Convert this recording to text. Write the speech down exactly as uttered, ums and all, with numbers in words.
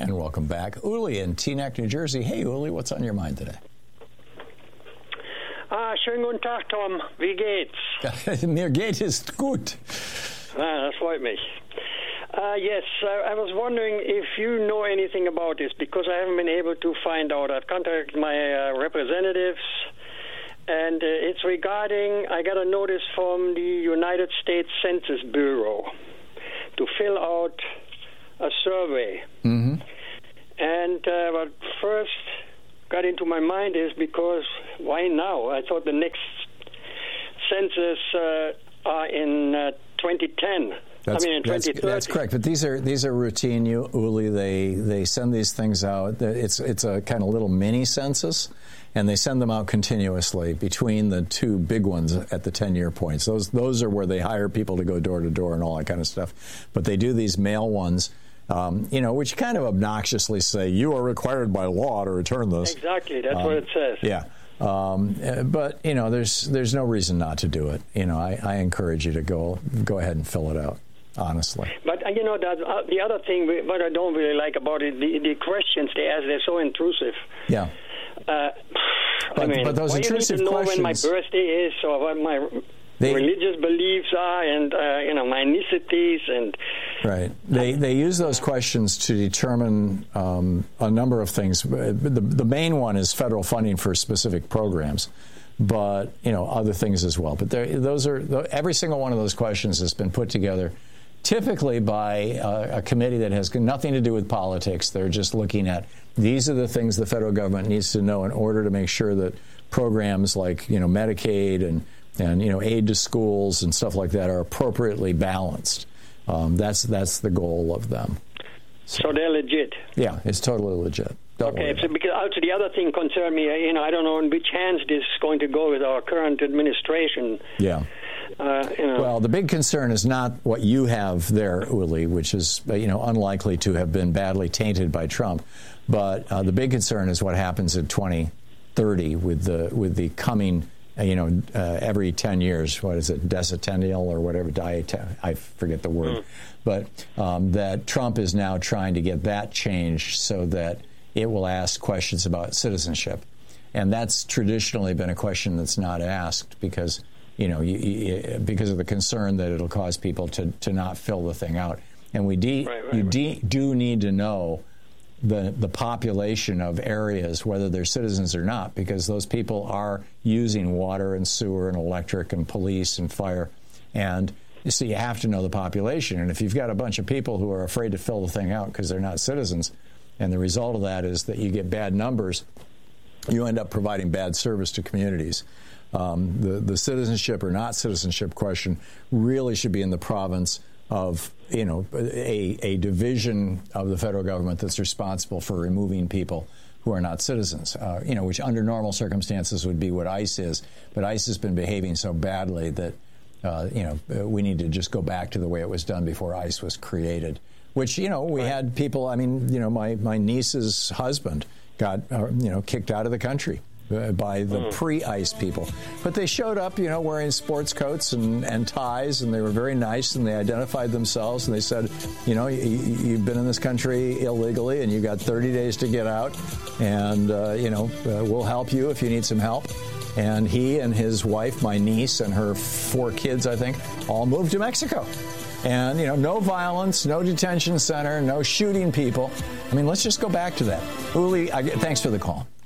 And welcome back. Uli in Teaneck, New Jersey. Hey, Uli, what's on your mind today? Ah, schönen guten Tag, Tom. Wie geht's? Mir geht es gut. Ah, das freut mich. Uh, yes, uh, I was wondering if you know anything about this, because I haven't been able to find out. I've contacted my uh, representatives, and uh, it's regarding, I got a notice from the United States Census Bureau to fill out a survey. Mm-hmm. And uh, what first got into my mind is because, why now? I thought the next census uh, are in uh, twenty ten. That's, I mean, in that's, twenty thirty. that's correct, but these are these are routine, Uli. They they send these things out. It's it's a kind of little mini census, and they send them out continuously between the two big ones at the ten-year points. Those those are where they hire people to go door to door and all that kind of stuff. But they do these mail ones, um, you know, which kind of obnoxiously say you are required by law to return this. Exactly, that's um, what it says. Yeah. Um, but you know, there's there's no reason not to do it. You know, I, I encourage you to go go ahead and fill it out. Honestly. But, uh, you know, that, uh, the other thing, what I don't really like about it, the, the questions they ask, they're so intrusive. Yeah. Uh, but, I mean, but those why intrusive you need to know questions... when my birthday is or what my they, religious beliefs are and, uh, you know, my ethnicities and... Right. They they use those questions to determine um, a number of things. The, the main one is federal funding for specific programs. But, you know, other things as well. But those are every single one of those questions has been put together typically by uh, a committee that has nothing to do with politics. They're just looking at these are the things the federal government needs to know in order to make sure that programs like, you know, Medicaid and, and you know, aid to schools and stuff like that are appropriately balanced. Um, that's that's the goal of them. So, so they're legit? Yeah, it's totally legit. Don't okay, so because also the other thing concerned me, you know, I don't know in which hands this is going to go with our current administration. Yeah. Uh, you know. Well, the big concern is not what you have there, Uli, which is, you know, unlikely to have been badly tainted by Trump. But uh, the big concern is what happens in twenty thirty with the with the coming, uh, you know, uh, every ten years. What is it, decennial or whatever? Diet, I forget the word. Mm. But um, that Trump is now trying to get that changed so that it will ask questions about citizenship. And that's traditionally been a question that's not asked because, you know, you, you, because of the concern that it'll cause people to, to not fill the thing out. And we de- right, right, you right. de- do need to know the the population of areas, whether they're citizens or not, because those people are using water and sewer and electric and police and fire. And so you have to know the population. And if you've got a bunch of people who are afraid to fill the thing out because they're not citizens, and the result of that is that you get bad numbers, you end up providing bad service to communities. Um, the, the citizenship or not citizenship question really should be in the province of, you know, a, a division of the federal government that's responsible for removing people who are not citizens, uh, you know, which under normal circumstances would be what ICE is. But ICE has been behaving so badly that, uh, you know, we need to just go back to the way it was done before ICE was created. Which, you know, we right. had people, I mean, you know, my, my niece's husband got, uh, you know, kicked out of the country uh, by the mm. pre-ICE people. But they showed up, you know, wearing sports coats and, and ties, and they were very nice, and they identified themselves, and they said, you know, you, you've been in this country illegally, and you got thirty days to get out, and, uh, you know, uh, we'll help you if you need some help. And he and his wife, my niece, and her four kids, I think, all moved to Mexico. And, you know, no violence, no detention center, no shooting people. I mean, let's just go back to that. Uli, I, thanks for the call.